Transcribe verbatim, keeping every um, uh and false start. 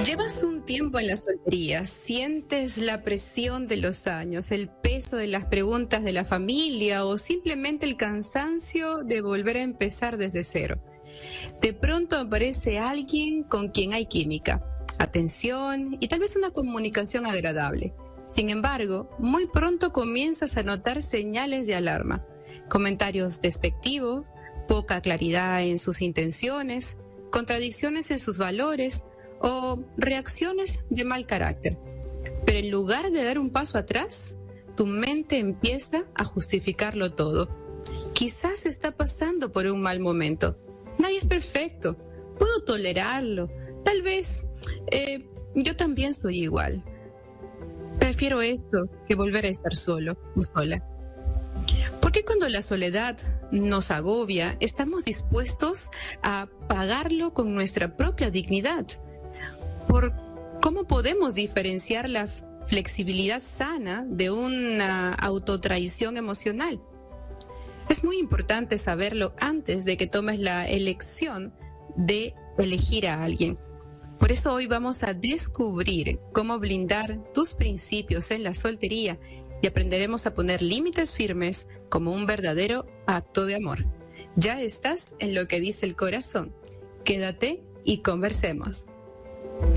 Llevas un tiempo en la soltería, sientes la presión de los años, el peso de las preguntas de la familia o simplemente el cansancio de volver a empezar desde cero. De pronto aparece alguien con quien hay química, atención y tal vez una comunicación agradable. Sin embargo, muy pronto comienzas a notar señales de alarma, comentarios despectivos, poca claridad en sus intenciones, contradicciones en sus valores o reacciones de mal carácter. Pero en lugar de dar un paso atrás, tu mente empieza a justificarlo todo. Quizás está pasando por un mal momento. Nadie es perfecto. Puedo tolerarlo. Tal vez eh, yo también soy igual. Prefiero esto que volver a estar solo o sola. Porque cuando la soledad nos agobia, estamos dispuestos a pagarlo con nuestra propia dignidad. Por cómo podemos diferenciar la flexibilidad sana de una autotraición emocional. Es muy importante saberlo antes de que tomes la elección de elegir a alguien. Por eso hoy vamos a descubrir cómo blindar tus principios en la soltería y aprenderemos a poner límites firmes como un verdadero acto de amor. Ya estás en Lo que dice el corazón. Quédate y conversemos.